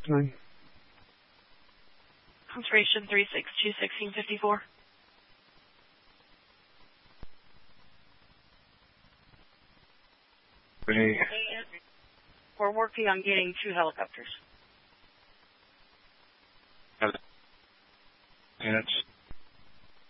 listening. Constellation 362, 1654. We're working on getting 2 helicopters. Units.